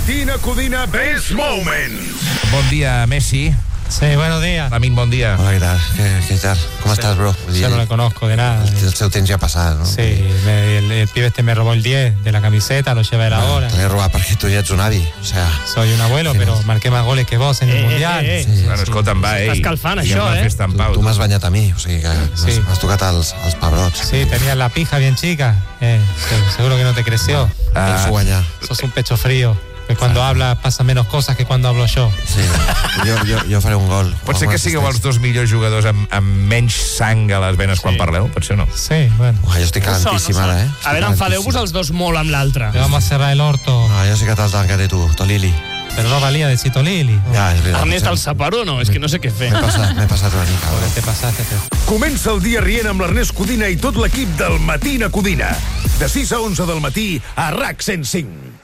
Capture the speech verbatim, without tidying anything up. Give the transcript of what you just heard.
Matina Codina Best Moments. Bon dia, Messi. Sí, buenos días. Lamin, bon dia. Hola, ¿qué tal? ¿Qué, qué tal? ¿Cómo sí. estás, bro? Yo no le conozco de nada. El, el seu temps ja ha passat, no? Sí, me, el, el pibe este me robó el diez de la camiseta, lo lleva de la hora. Te l'he robat perquè tu ja ets un avi, o sea... Soy un abuelo, pero no. marqué más goles que vos en el eh, Mundial. Eh, eh, sí, bueno, escolta'm, va, ei. Estàs calfant, això, eh? Tu, tu m'has banyat a mi, o sigui que sí. m'has tocat els, els pebrots. Sí, tenías la pija bien chica. Eh, seguro que no te creció. Ah, ah, guanyar. Sos un pecho frío. Que cuando habla pasa menos cosas que cuando hablo yo. Sí, jo, jo, jo faré un gol. Pot ser que sigueu els dos millors jugadors amb, amb menys sang a les venes sí. quan parleu? Pot ser o no? Sí, bueno. Uah, jo estic calentíssim no ara, eh? A veure, enfadeu-vos els dos molt amb l'altre. Te vamos a cerrar el orto. No, jo sé que te'l tancaré tu, Tolili. Pero no valía de Cito Lili. Ja, és veritat. Ernest, el separó, no? És que no sé què fer. M'he passat, m'he passat una mica. Ahora te pasaste, te... Comença el dia rient amb l'Ernest Codina i tot l'equip del Matina Codina. De sis a onze del matí a RAC cent cinc.